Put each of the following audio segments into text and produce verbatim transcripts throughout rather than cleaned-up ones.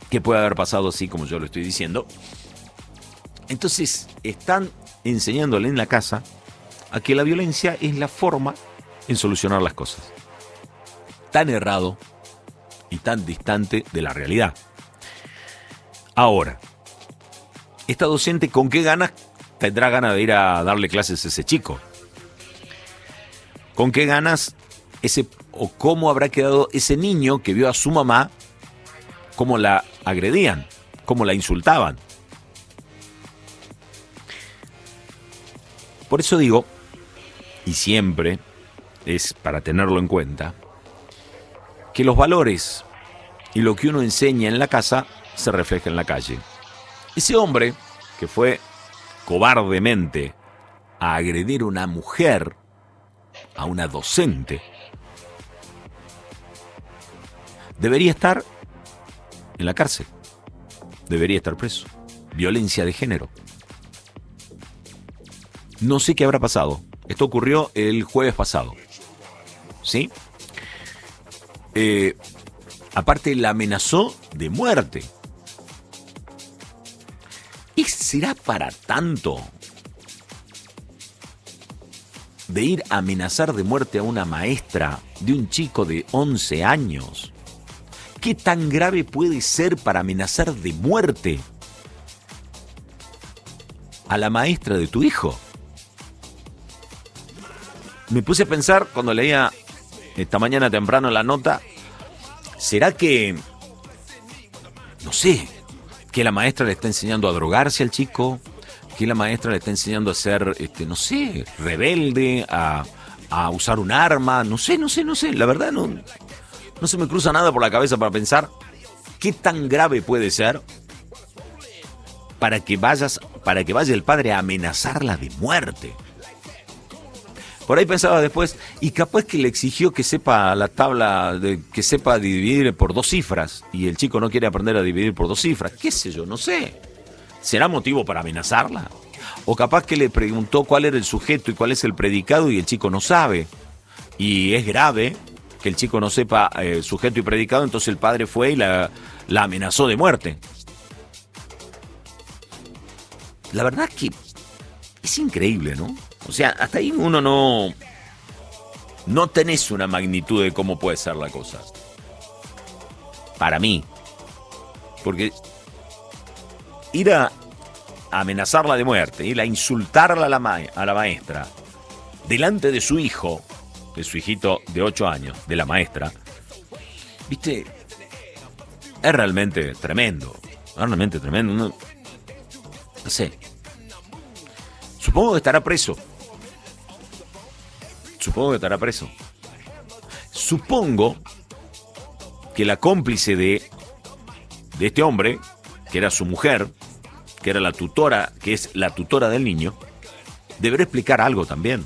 que puede haber pasado así como yo lo estoy diciendo. Entonces están enseñándole en la casa a que la violencia es la forma en solucionar las cosas. Tan errado y tan distante de la realidad. Ahora, esta docente, ¿con qué ganas tendrá ganas de ir a darle clases a ese chico? ¿Con qué ganas ese o cómo habrá quedado ese niño que vio a su mamá cómo la agredían, cómo la insultaban? Por eso digo, y siempre es para tenerlo en cuenta, que los valores y lo que uno enseña en la casa se refleja en la calle. Ese hombre que fue cobardemente a agredir a una mujer, a una docente, debería estar en la cárcel, debería estar preso. Violencia de género. No sé qué habrá pasado. Esto ocurrió el jueves pasado, ¿sí? Eh, aparte la amenazó de muerte. ¿Y será para tanto de ir a amenazar de muerte a una maestra de un chico de once años? ¿Qué tan grave puede ser para amenazar de muerte a la maestra de tu hijo? Me puse a pensar cuando leía esta mañana temprano la nota, ¿será que, no sé, que la maestra le está enseñando a drogarse al chico? ¿Que la maestra le está enseñando a ser, este, no sé, rebelde, a, a usar un arma? No sé, no sé, no sé. La verdad no, no se me cruza nada por la cabeza para pensar qué tan grave puede ser para que vayas, para que vaya el padre a amenazarla de muerte. Por ahí pensaba después, y capaz que le exigió que sepa la tabla, de, que sepa dividir por dos cifras, y el chico no quiere aprender a dividir por dos cifras, qué sé yo, no sé. ¿Será motivo para amenazarla? O capaz que le preguntó cuál era el sujeto y cuál es el predicado y el chico no sabe. Y es grave que el chico no sepa eh, sujeto y predicado, entonces el padre fue y la, la amenazó de muerte. La verdad que es increíble, ¿no? O sea, hasta ahí uno no, no tenés una magnitud de cómo puede ser la cosa. Para mí. Porque ir a amenazarla de muerte, ir a insultarla a la, ma- a la maestra, delante de su hijo, de su hijito de ocho años, de la maestra, viste, es realmente tremendo. Es realmente tremendo. No, no sé. Supongo que estará preso. Supongo que estará preso. Supongo que la cómplice de, de este hombre, que era su mujer, que era la tutora, que es la tutora del niño, deberá explicar algo también.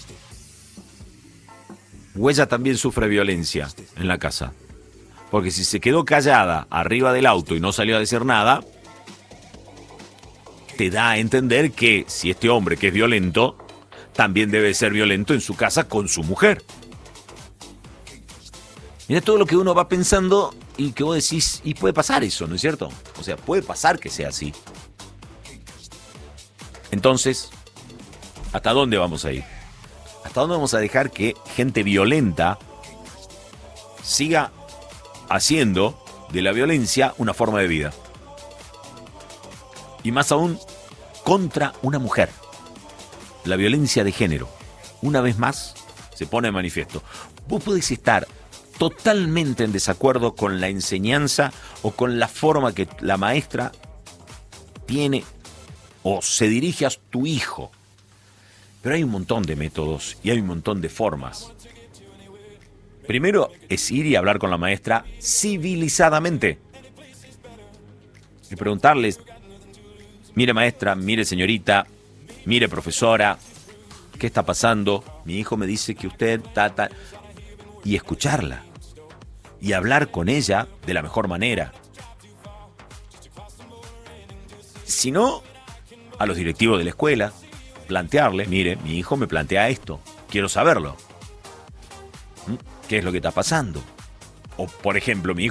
O ella también sufre violencia en la casa. Porque si se quedó callada arriba del auto y no salió a decir nada, te da a entender que si este hombre que es violento, también debe ser violento en su casa con su mujer. Mira todo lo que uno va pensando y que vos decís, y puede pasar eso, ¿no es cierto? O sea, puede pasar que sea así. Entonces, ¿hasta dónde vamos a ir? ¿Hasta dónde vamos a dejar que gente violenta siga haciendo de la violencia una forma de vida? Y más aún, contra una mujer. La violencia de género, una vez más, se pone de manifiesto. Vos podés estar totalmente en desacuerdo con la enseñanza o con la forma que la maestra tiene o se dirige a tu hijo. Pero hay un montón de métodos y hay un montón de formas. Primero es ir y hablar con la maestra civilizadamente. Y preguntarles, mire maestra, mire señorita, mire profesora, ¿qué está pasando? Mi hijo me dice que usted, tata, y escucharla. Y hablar con ella de la mejor manera. Si no, a los directivos de la escuela, plantearles, mire, mi hijo me plantea esto, quiero saberlo. ¿Qué es lo que está pasando? O, por ejemplo, mi hijo